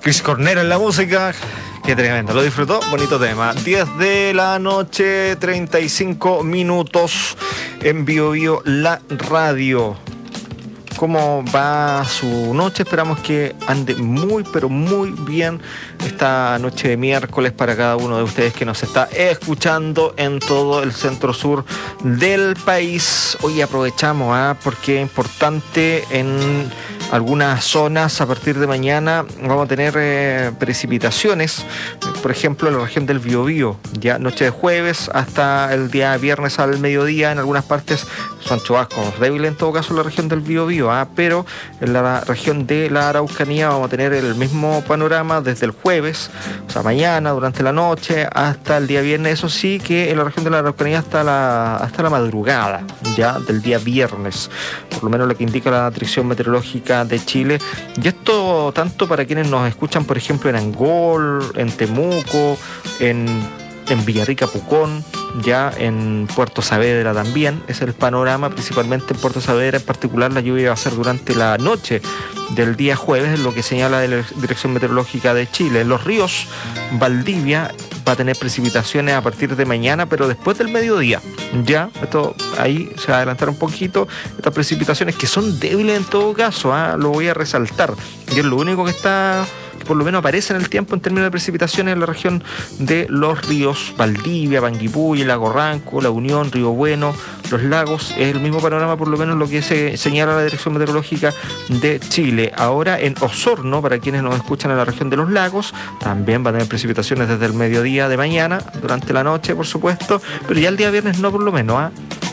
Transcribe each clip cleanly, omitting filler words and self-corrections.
Chris Cornell en la música. Qué tremendo, lo disfrutó, bonito tema. 10 de la noche, 35 minutos en Bio Bio, la radio. ¿Cómo va su noche? Esperamos que ande muy, pero muy bien esta noche de miércoles para cada uno de ustedes que nos está escuchando en todo el centro sur del país. Hoy aprovechamos, porque es importante en algunas zonas a partir de mañana vamos a tener precipitaciones, por ejemplo en la región del Biobío, ya noche de jueves hasta el día viernes al mediodía. En algunas partes son chubascos débiles en todo caso en la región del Biobío, pero en la región de la Araucanía vamos a tener el mismo panorama desde el jueves, o sea mañana, durante la noche hasta el día viernes. Eso sí que en la región de la Araucanía hasta la madrugada ya del día viernes, por lo menos lo que indica la Dirección Meteorológica de Chile. Y esto tanto para quienes nos escuchan, por ejemplo, en Angol, en Temuco, en Villarrica, Pucón, ya en Puerto Saavedra también. Es el panorama, principalmente en Puerto Saavedra en particular. La lluvia va a ser durante la noche del día jueves, es lo que señala la Dirección Meteorológica de Chile. En los ríos, Valdivia va a tener precipitaciones a partir de mañana, pero después del mediodía. Ya, esto ahí se va a adelantar un poquito. Estas precipitaciones que son débiles en todo caso, lo voy a resaltar. Y es lo único que por lo menos aparece en el tiempo en términos de precipitaciones en la región de los ríos Valdivia, Panguipulli, Lago Ranco, La Unión, Río Bueno, Los Lagos. Es el mismo panorama, por lo menos lo que se señala la Dirección Meteorológica de Chile. Ahora en Osorno, para quienes nos escuchan en la región de Los Lagos, también va a tener precipitaciones desde el mediodía de mañana, durante la noche por supuesto, pero ya el día viernes no, por lo menos.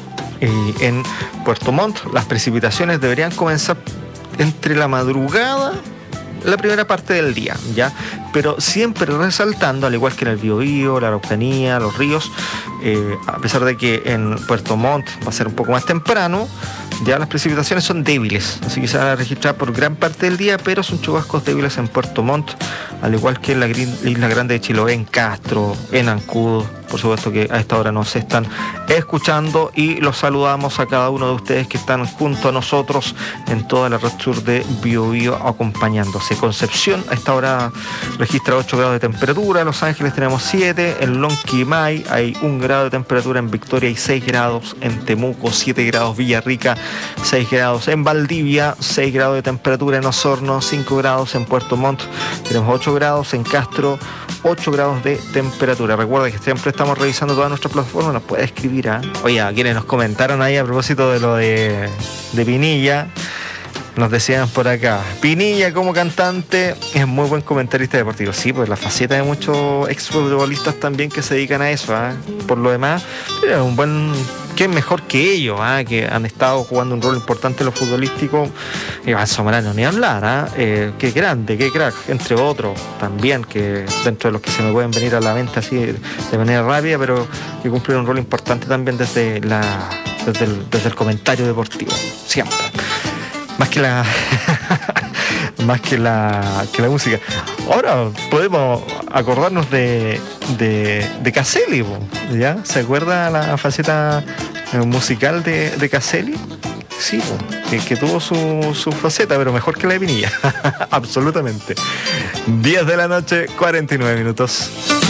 En Puerto Montt las precipitaciones deberían comenzar entre la madrugada, la primera parte del día, ya, pero siempre resaltando, al igual que en el Biobío, la Araucanía, los ríos, a pesar de que en Puerto Montt va a ser un poco más temprano, ya las precipitaciones son débiles, así que se van a registrar por gran parte del día, pero son chubascos débiles en Puerto Montt, al igual que en la Isla Grande de Chiloé, en Castro, en Ancud. Por supuesto que a esta hora nos están escuchando y los saludamos a cada uno de ustedes que están junto a nosotros en toda la red sur de Bio Bio acompañándose. Concepción a esta hora registra 8 grados de temperatura, en Los Ángeles tenemos 7, en Lonquimay hay 1 grado de temperatura, en Victoria hay 6 grados, en Temuco 7 grados, Villarrica 6 grados, en Valdivia 6 grados de temperatura, en Osorno 5 grados, en Puerto Montt tenemos 8 grados, en Castro 8 grados de temperatura. Recuerda que siempre estamos revisando todas nuestras plataformas, nos puede escribir. Oye, a quienes nos comentaron ahí a propósito de lo de Pinilla, nos decían por acá, Pinilla como cantante es muy buen comentarista deportivo. Sí, pues la faceta de muchos exfutbolistas también que se dedican a eso. Por lo demás, es un buen... ¿Qué mejor que ellos, que han estado jugando un rol importante en lo futbolístico? Iván Zamorano, ni hablar, qué grande, qué crack, entre otros también, que dentro de los que se me pueden venir a la mente así de manera rápida, pero que cumplen un rol importante también desde el comentario deportivo, siempre. Más que la más que la música. Ahora podemos acordarnos de Caselli, ¿ya? ¿Se acuerda la faceta musical de Caselli? Sí, que tuvo su faceta, pero mejor que la de Pinilla. Absolutamente. 10 de la noche, 49 minutos.